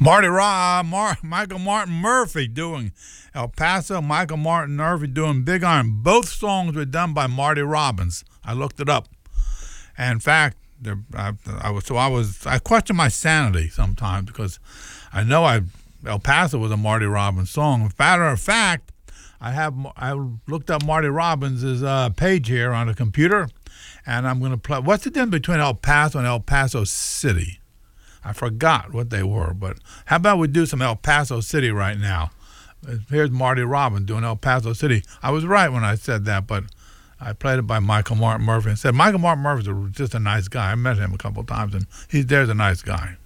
Michael Martin Murphey doing El Paso. Michael Martin Murphey doing Big Iron. Both songs were done by Marty Robbins. I looked it up. And in fact, I question my sanity sometimes because I know El Paso was a Marty Robbins song. As a matter of fact, I looked up Marty Robbins' page here on the computer, and I'm going to play. What's the difference between El Paso and El Paso City? I forgot what they were, but how about we do some El Paso City right now? Here's Marty Robbins doing El Paso City. I was right when I said that, but I played it by Michael Martin Murphey and said Michael Martin Murphy's just a nice guy. I met him a couple of times, and there's a nice guy.